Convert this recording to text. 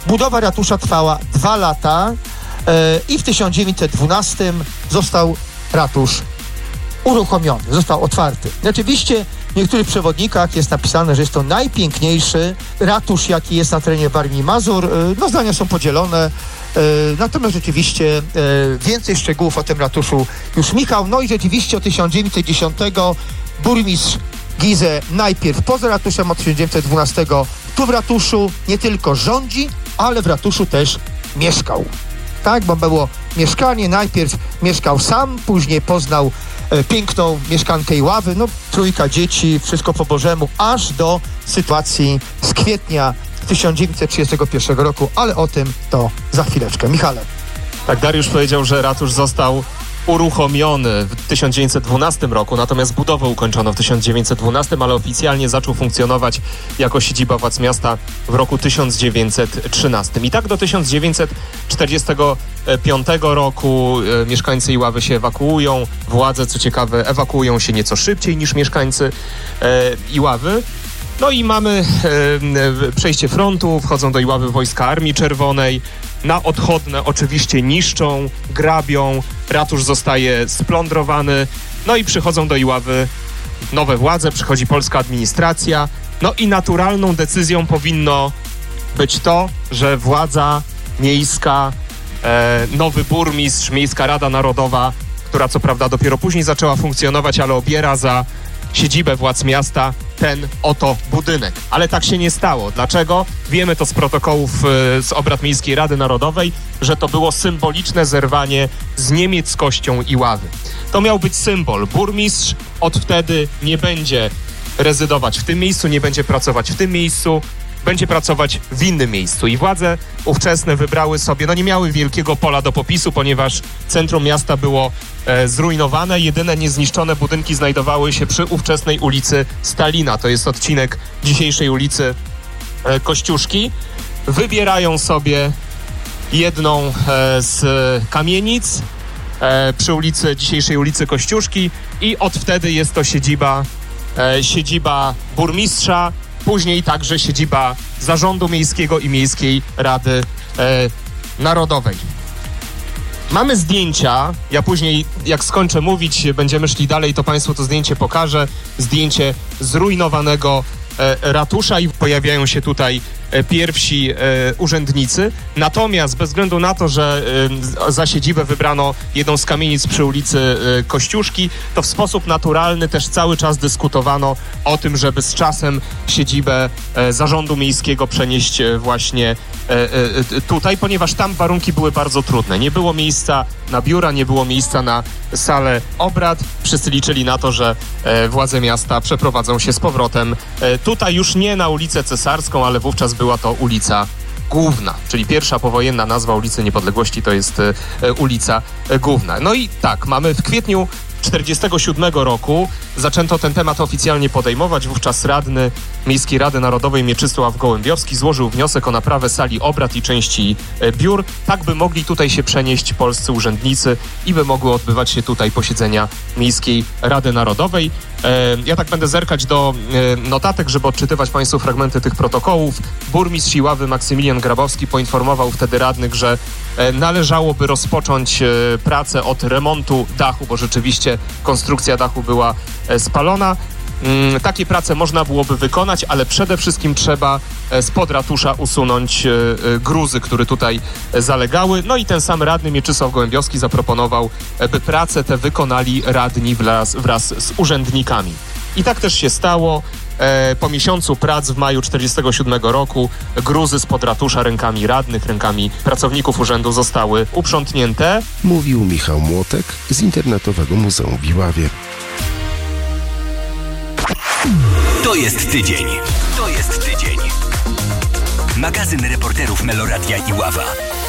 Budowa ratusza trwała 2 lata i w 1912 został ratusz uruchomiony, został otwarty. Rzeczywiście w niektórych przewodnikach jest napisane, że jest to najpiękniejszy ratusz, jaki jest na terenie Warmii i Mazur. No, zdania są podzielone, natomiast rzeczywiście więcej szczegółów o tym ratuszu już Michał. No i rzeczywiście od 1910 burmistrz Gize najpierw poza ratuszem, od 1912 tu w ratuszu nie tylko rządzi, ale w ratuszu też mieszkał. Tak, bo było mieszkanie, najpierw mieszkał sam, później poznał piękną mieszkankę Iławy, no 3 dzieci, wszystko po Bożemu, aż do sytuacji z kwietnia 1931 roku, ale o tym to za chwileczkę. Michale. Tak, Dariusz powiedział, że ratusz został uruchomiony w 1912 roku, natomiast budowę ukończono w 1912, ale oficjalnie zaczął funkcjonować jako siedziba władz miasta w roku 1913. I tak do 1945 roku mieszkańcy Iławy się ewakuują. Władze, co ciekawe, ewakuują się nieco szybciej niż mieszkańcy Iławy. No i mamy przejście frontu, wchodzą do Iławy wojska Armii Czerwonej. Na odchodne oczywiście niszczą, grabią, ratusz zostaje splądrowany. No i przychodzą do Iławy nowe władze, przychodzi polska administracja. No i naturalną decyzją powinno być to, że władza miejska, nowy burmistrz, Miejska Rada Narodowa, która co prawda dopiero później zaczęła funkcjonować, ale obiera za siedzibę władz miasta ten oto budynek. Ale tak się nie stało. Dlaczego? Wiemy to z protokołów z obrad Miejskiej Rady Narodowej, że to było symboliczne zerwanie z niemieckością Iławy. To miał być symbol. Burmistrz od wtedy nie będzie rezydować w tym miejscu, nie będzie pracować w tym miejscu, będzie pracować w innym miejscu. I władze ówczesne wybrały sobie, no nie miały wielkiego pola do popisu, ponieważ centrum miasta było zrujnowane. Jedyne niezniszczone budynki znajdowały się przy ówczesnej ulicy Stalina. To jest odcinek dzisiejszej ulicy Kościuszki. Wybierają sobie jedną z kamienic przy dzisiejszej ulicy Kościuszki i od wtedy jest to siedziba burmistrza, później także siedziba Zarządu Miejskiego i Miejskiej Rady Narodowej. Mamy zdjęcia, ja później jak skończę mówić, będziemy szli dalej, to Państwu to zdjęcie pokażę. Zdjęcie zrujnowanego ratusza i pojawiają się tutaj pierwsi urzędnicy. Natomiast bez względu na to, że za siedzibę wybrano jedną z kamienic przy ulicy Kościuszki, to w sposób naturalny też cały czas dyskutowano o tym, żeby z czasem siedzibę Zarządu Miejskiego przenieść właśnie tutaj, ponieważ tam warunki były bardzo trudne. Nie było miejsca na biura, nie było miejsca na salę obrad. Wszyscy liczyli na to, że władze miasta przeprowadzą się z powrotem tutaj już nie na ulicę Cesarską, ale wówczas była to ulica Główna, czyli pierwsza powojenna nazwa ulicy Niepodległości to jest ulica Główna. No i tak, mamy w kwietniu 1947 roku zaczęto ten temat oficjalnie podejmować. Wówczas radny Miejskiej Rady Narodowej Mieczysław Gołębiowski złożył wniosek o naprawę sali obrad i części biur, tak by mogli tutaj się przenieść polscy urzędnicy i by mogły odbywać się tutaj posiedzenia Miejskiej Rady Narodowej. Ja tak będę zerkać do notatek, żeby odczytywać Państwu fragmenty tych protokołów. Burmistrz Iławy Maksymilian Grabowski poinformował wtedy radnych, że należałoby rozpocząć pracę od remontu dachu, bo rzeczywiście konstrukcja dachu była spalona. Takie prace można byłoby wykonać, ale przede wszystkim trzeba spod ratusza usunąć gruzy, które tutaj zalegały. No i ten sam radny Mieczysław Gołębiowski zaproponował, by prace te wykonali radni wraz z urzędnikami. I tak też się stało. Po miesiącu prac w maju 1947 roku gruzy spod ratusza rękami radnych, rękami pracowników urzędu zostały uprzątnięte. Mówił Michał Młotek z Internetowego Muzeum w Iławie. To jest tydzień. To jest tydzień. Magazyn reporterów Meloradia Iława.